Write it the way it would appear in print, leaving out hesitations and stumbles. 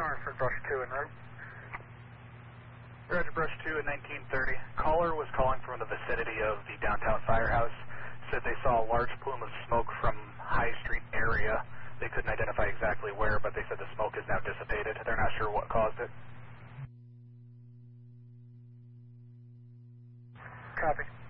for Brush 2 en route. Roger, Brush 2 at 1930. Caller was calling from the vicinity of the downtown firehouse. Said they saw a large plume of smoke from High Street area. They couldn't identify exactly where, but they said the smoke is now dissipated. They're not sure what caused it. Copy.